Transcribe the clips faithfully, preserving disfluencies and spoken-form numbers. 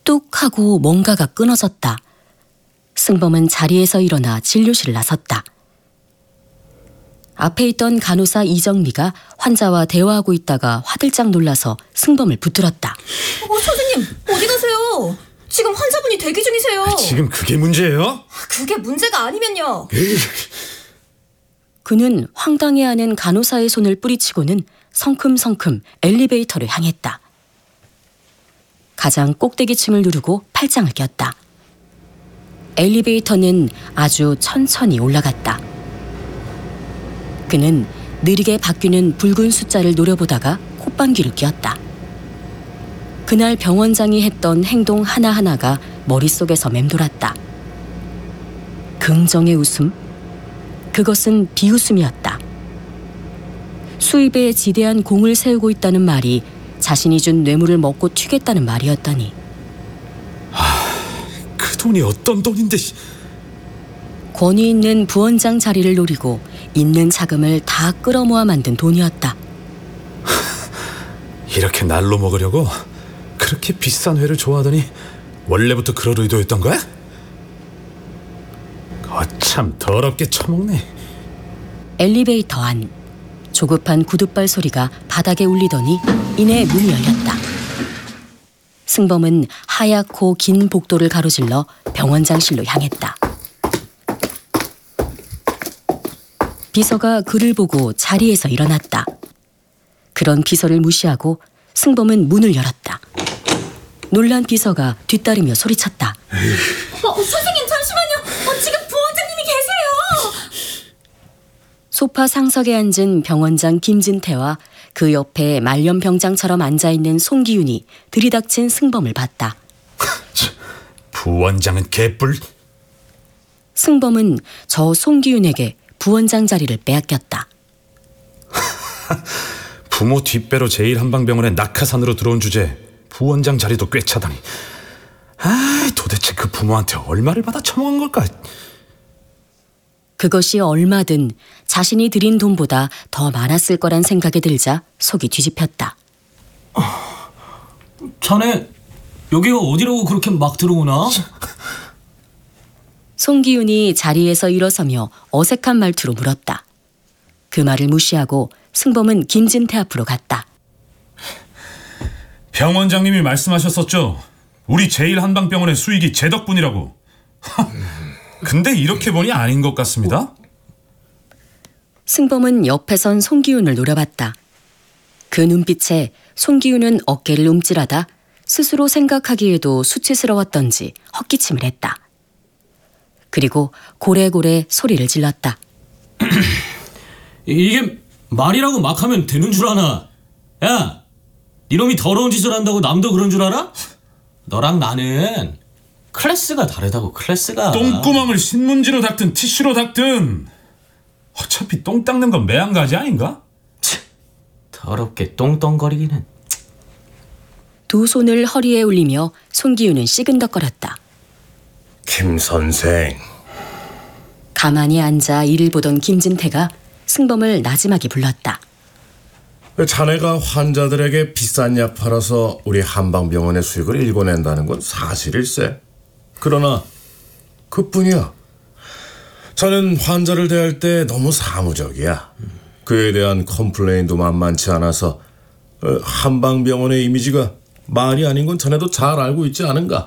뚝 하고 뭔가가 끊어졌다. 승범은 자리에서 일어나 진료실을 나섰다. 앞에 있던 간호사 이정미가 환자와 대화하고 있다가 화들짝 놀라서 승범을 붙들었다. 어, 선생님, 어디 가세요? 지금 환자분이 대기 중이세요. 아, 지금 그게 문제예요? 그게 문제가 아니면요. 에이. 그는 황당해하는 간호사의 손을 뿌리치고는 성큼성큼 엘리베이터를 향했다. 가장 꼭대기층을 누르고 팔짱을 꼈다. 엘리베이터는 아주 천천히 올라갔다. 그는 느리게 바뀌는 붉은 숫자를 노려보다가 콧방귀를 뀌었다. 그날 병원장이 했던 행동 하나하나가 머릿속에서 맴돌았다. 긍정의 웃음? 그것은 비웃음이었다. 수입에 지대한 공을 세우고 있다는 말이 자신이 준 뇌물을 먹고 튀겠다는 말이었다니. 아, 그 돈이 어떤 돈인데. 권위 있는 부원장 자리를 노리고 있는 자금을 다 끌어모아 만든 돈이었다. 이렇게 날로 먹으려고 그렇게 비싼 회를 좋아하더니 원래부터 그럴 의도였던 거야? 거참 더럽게 처먹네. 엘리베이터 안. 조급한 구둣발 소리가 바닥에 울리더니 이내 문이 열렸다. 승범은 하얗고 긴 복도를 가로질러 병원장실로 향했다. 비서가 그를 보고 자리에서 일어났다. 그런 비서를 무시하고 승범은 문을 열었다. 놀란 비서가 뒤따르며 소리쳤다. 어, 선생님 잠시만요. 어, 지금 부원장님이 계세요. 소파 상석에 앉은 병원장 김진태와 그 옆에 말년병장처럼 앉아있는 송기윤이 들이닥친 승범을 봤다. 부원장은 개뿔. 승범은 저 송기윤에게 부원장 자리를 빼앗겼다. 부모 뒷배로 제일 한방병원에 낙하산으로 들어온 주제에 부원장 자리도 꿰차다니. 아, 도대체 그 부모한테 얼마를 받아 처먹은 걸까? 그것이 얼마든 자신이 들인 돈보다 더 많았을 거란 생각이 들자 속이 뒤집혔다. 자네 여기가 어디라고 그렇게 막 들어오나? 송기윤이 자리에서 일어서며 어색한 말투로 물었다. 그 말을 무시하고 승범은 김진태 앞으로 갔다. 병원장님이 말씀하셨었죠. 우리 제일 한방병원의 수익이 제 덕분이라고. 근데 이렇게 보니 아닌 것 같습니다. 승범은 옆에 선 송기윤을 노려봤다. 그 눈빛에 송기윤은 어깨를 움찔하다 스스로 생각하기에도 수치스러웠던지 헛기침을 했다. 그리고 고래고래 소리를 질렀다. 이게 말이라고 막 하면 되는 줄 아나? 야, 이놈이 더러운 짓을 한다고 남도 그런 줄 알아? 너랑 나는 클래스가 다르다고. 클래스가. 똥구멍을 신문지로 닦든 티슈로 닦든 어차피 똥 닦는 건 매한가지 아닌가? 치, 더럽게 똥똥거리기는. 두 손을 허리에 올리며 송기윤은 시근덕거렸다. 김 선생. 가만히 앉아 일을 보던 김진태가 승범을 나지막이 불렀다. 자네가 환자들에게 비싼 약 팔아서 우리 한방병원의 수익을 일궈낸다는 건 사실일세. 그러나 그뿐이야. 자넨 환자를 대할 때 너무 사무적이야. 그에 대한 컴플레인도 만만치 않아서 한방병원의 이미지가 말이 아닌 건 자네도 잘 알고 있지 않은가?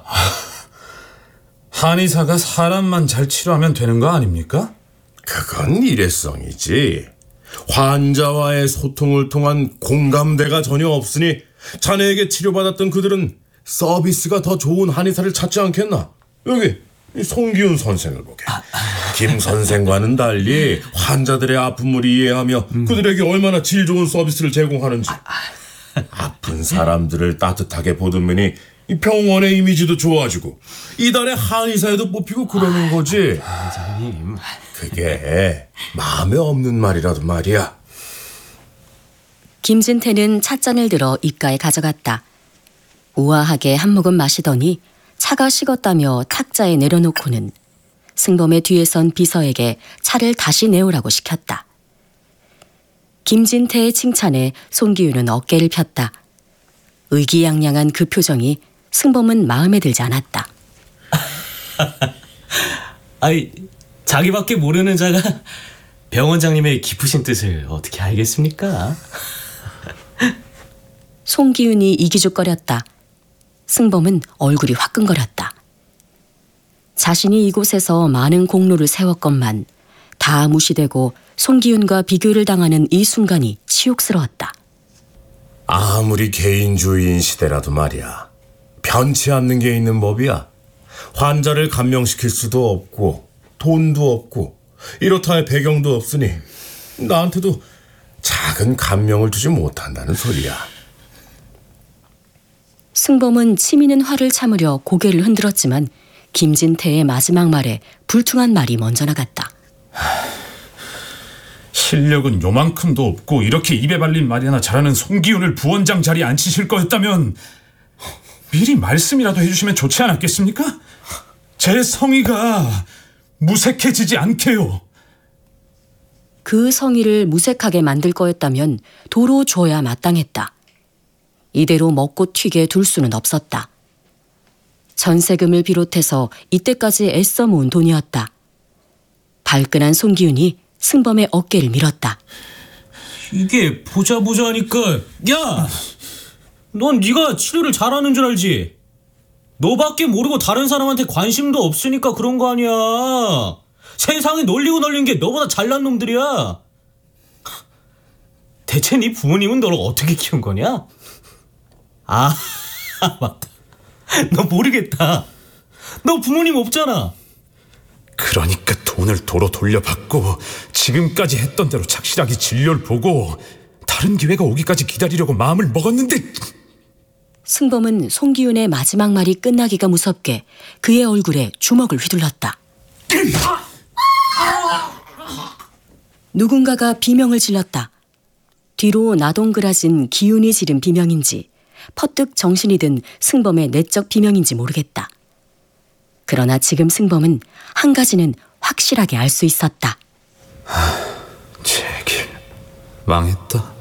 한의사가 사람만 잘 치료하면 되는 거 아닙니까? 그건 일회성이지. 환자와의 소통을 통한 공감대가 전혀 없으니 자네에게 치료받았던 그들은 서비스가 더 좋은 한의사를 찾지 않겠나? 여기 송기훈 선생을 보게. 김 선생과는 달리 환자들의 아픔을 이해하며 음. 그들에게 얼마나 질 좋은 서비스를 제공하는지. 아픈 사람들을 따뜻하게 보듬으니 이 병원의 이미지도 좋아지고 이달의 한의사에도 뽑히고 그러는 거지. 원장님, 그게 마음에 없는 말이라도 말이야. 김진태는 찻잔을 들어 입가에 가져갔다. 우아하게 한 모금 마시더니 차가 식었다며 탁자에 내려놓고는 승범의 뒤에 선 비서에게 차를 다시 내오라고 시켰다. 김진태의 칭찬에 송기윤은 어깨를 폈다. 의기양양한 그 표정이 승범은 마음에 들지 않았다. 아이, 자기밖에 모르는 자가 병원장님의 깊으신 뜻을 어떻게 알겠습니까? 송기훈이 이기죽거렸다. 승범은 얼굴이 화끈거렸다. 자신이 이곳에서 많은 공로를 세웠건만 다 무시되고 송기훈과 비교를 당하는 이 순간이 치욕스러웠다. 아무리 개인주의인 시대라도 말이야. 변치 않는 게 있는 법이야. 환자를 감명시킬 수도 없고 돈도 없고 이렇다 할 배경도 없으니 나한테도 작은 감명을 주지 못한다는 소리야. 승범은 치미는 화를 참으려 고개를 흔들었지만 김진태의 마지막 말에 불퉁한 말이 먼저 나갔다. 실력은 요만큼도 없고 이렇게 입에 발린 말이나 잘하는 송기훈을 부원장 자리에 앉히실 거였다면 미리 말씀이라도 해주시면 좋지 않았겠습니까? 제 성의가 무색해지지 않게요. 그 성의를 무색하게 만들 거였다면 도로 줘야 마땅했다. 이대로 먹고 튀게 둘 수는 없었다. 전세금을 비롯해서 이때까지 애써 모은 돈이었다. 발끈한 송기훈이 승범의 어깨를 밀었다. 이게 보자 보자 하니까 야! 넌 네가 치료를 잘하는 줄 알지? 너밖에 모르고 다른 사람한테 관심도 없으니까 그런 거 아니야. 세상에 널리고 널린 게 너보다 잘난 놈들이야. 대체 네 부모님은 너를 어떻게 키운 거냐? 아, 맞다. 너 모르겠다. 너 부모님 없잖아. 그러니까 돈을 도로 돌려받고 지금까지 했던 대로 착실하게 진료를 보고 다른 기회가 오기까지 기다리려고 마음을 먹었는데. 승범은 송기훈의 마지막 말이 끝나기가 무섭게 그의 얼굴에 주먹을 휘둘렀다. 누군가가 비명을 질렀다. 뒤로 나동그라진 기운이 지른 비명인지 퍼뜩 정신이 든 승범의 내적 비명인지 모르겠다. 그러나 지금 승범은 한 가지는 확실하게 알 수 있었다. 제 길 망했다.